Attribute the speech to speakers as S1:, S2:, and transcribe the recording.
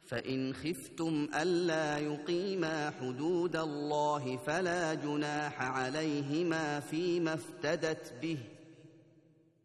S1: فإن خفتم ألا يقيما حدود الله فلا جناح عليهما فيما افتدت به،